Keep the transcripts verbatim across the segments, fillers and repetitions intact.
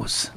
روز.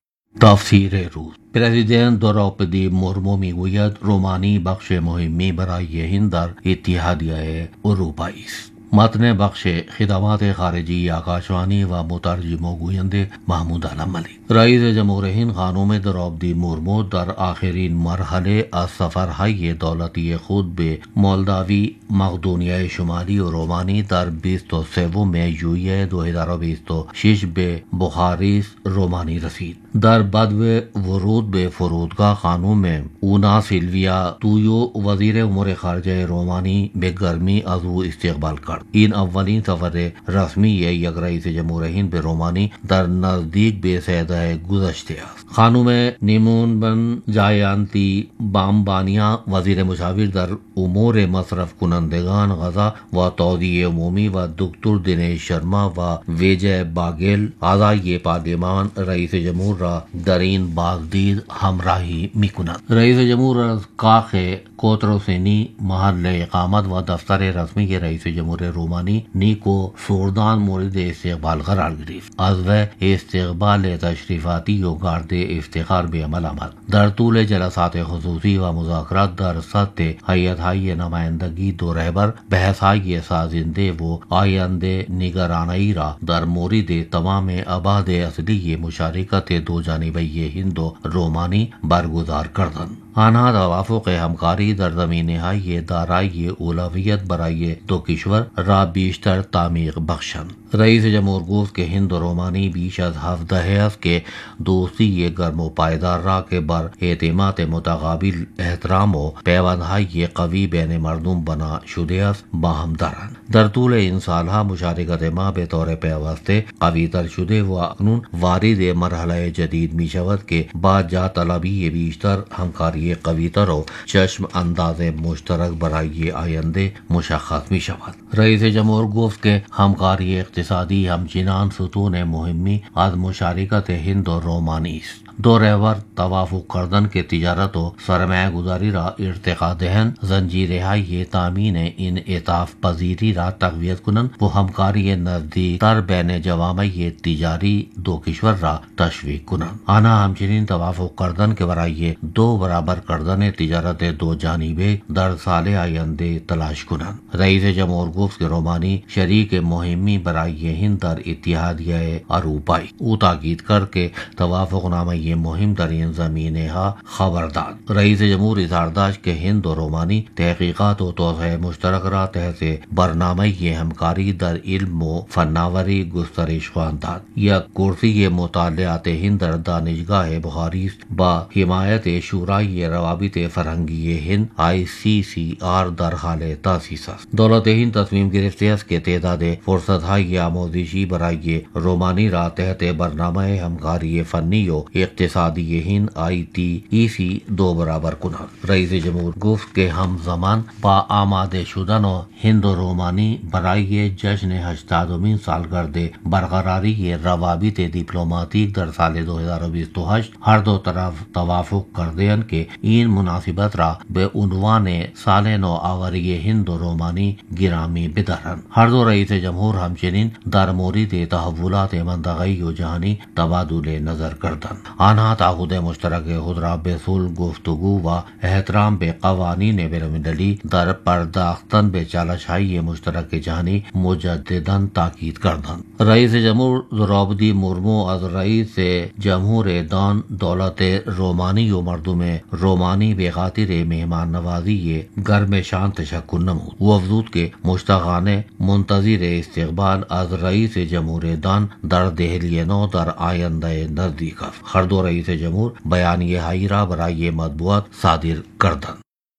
تفسیر روز. پرزیدنت دراوپدی مورمو میگوید رومانی بخش مهمی برای هند در اتحادیه اروپایی است. متن بخش خدمات خارجی آکاشوانی و مترجم و گوینده محمود علم ملیک. رئیس جمهور هند خانم دراوپدی مورمو در آخرین مرحله از سفرهای دولتی خود به مولداوی، مقدونیه شمالی و رومانی در بیست و سوم ژوئیه دو هزار و بیست و شش به بخارست رومانی رسید. در بدو ورود به فرودگاه خانم اونا سیلویا تویو وزیر امور خارجه رومانی به گرمی از او استقبال کرد. این اولین سفر رسمی یک رئیس جمهور هند به رومانی در نزدیک به سده گذشته است. خانم نیمونبن جایانتی بامبانیا وزیر مشاور در امور مصرف کنندگان، غذا و توزیع عمومی و دکتر دنیش شرما و ویجے باگیل اعضای پارلیمان رئیس جمهور را در این بازدید همراهی می‌کنند. رئیس جمهور از کاخ کوتروسینی محل اقامت و دفتر رسمی رئیس جمهور رومانی نیکو سوردان مورد استقبال قرار گرفت. از و استقبال تشریفاتی و گارد افتخار به عمل آمد. در طول جلسات خصوصی و مذاکرات در سطح هیئت‌های نمایندگی دو رهبر بحث‌های سازنده و آینده نگرانی را در مورد تمام ابعاد اصلی مشارکت دو جانبه هند و رومانی برگزار کردند. آنها توافق همکاری در زمینه‌های دارای اولویت برای دو کشور را بیشتر تعمیق بخشند. رئیس جمهور گفت که هند و رومانی بیش از هفت دهه است که دوستی گرم و پایدار را که بر اعتماد متقابل، احترام و پیوندهای قوی بین مردم بنا شده است با هم دارند. در طول این سالها مشارکت ما به طور پیوسته قوی تر شده و اکنون وارد مرحله جدید می شود که با جا طلبی بیشتر، همکاری قوی تر و چشم انداز مشترک برای آینده مشخص می شود. رئیس جمهور گفت که همکاری اقتصادی همچنان ستون مهمی از مشارکت هند و رومانی است. دو رهبر توافق کردند که تجارت و سرمایه گذاری را ارتقا دهند، زنجیرهای تامین انعطاف پذیری را تقویت کنند و همکاری نزدیکتر بین جوامع تجاری دو کشور را تشویق کنند. آنها همچنین توافق کردند که برای دو برابر کردن تجارت دو جانبه در سال آینده تلاش کنند. رئیس جمهور گفت که رومانی شریک مهمی برای هند در اتحادیه اروپایی. او تاکید کرد که توافق نامه مهم در این زمینه ها خبر داد. رئیس جمهور اظهار داشت که هند و رومانی تحقیقات و توسعه مشترک را تحت برنامه همکاری در علم و فناوری گسترش خواهند داد. یک کرسی مطالعات هند در دانشگاه بخارست با حمایت شورای روابط فرهنگی هند آی سی سی آر در حال تاسیس است. دولت هند تصمیم گرفته است که تعداد فرصت‌های آموزشی برای رومانی را تحت برنامه همکاری فنی و اقتصادی هند آی تی ای سی دو برابر کند. رئیس جمهور گفت که همزمان با آماده شدن و هند و رومانی برای جشن هشتادمین سالگرد برقراری روابط دیپلماتیک در سال دو هزار و بیست و هشت هر دو طرف توافق کرده‌اند که این مناسبت را به عنوان سال نوآوری هند و رومانی گرامی بدارند. هر دو رئیس جمهور همچنین در مورد تحولات منطقه‌ای و جهانی تبادل نظر کردند. آنها تعهد مشترک خود را به صلح، گفتگو و احترام به قوانین بین‌المللی در پرداختن به چالش‌های مشترک جهانی مجدداً تاکید کردند. رئیس جمهور دراوپدی مورمو از رئیس جمهور دان دولت رومانی و مردم رومانی به خاطر مهمان نوازی گرم شان تشکر نمود. او افزود که مشتاقانه منتظر استقبال از رئیس جمهور دان در دهلی نو در آینده نزدیک است. هر دو رئیس جمهور بیانیه هایی را برای مطبوعات صادر کردند.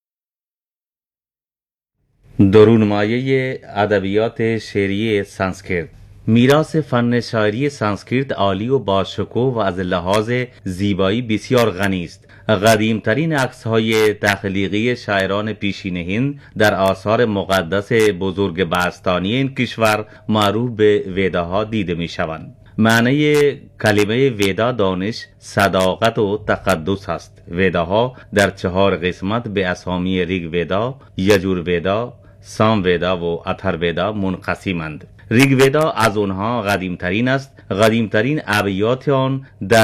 درونمایه ادبیات شعری سانسکریت. میراث فن شاعری سانسکریت عالی و باشکوه و از لحاظ زیبایی بسیار غنی است. قدیمترین عکس‌های تخلیقی شاعران پیشین هند در آثار مقدس بزرگ باستانی این کشور معروف به ویداها دیده می‌شوند. معنی کلمه ویدا دانش، صداقت و تقدس است. ویداها در چهار قسمت به اسامی ریگ ویدا، یجور ویدا، سام ویدا و اتر ویدا منقسمند. ریگ ویدا از آنها قدیمترین است. قدیمترین ابیات آن در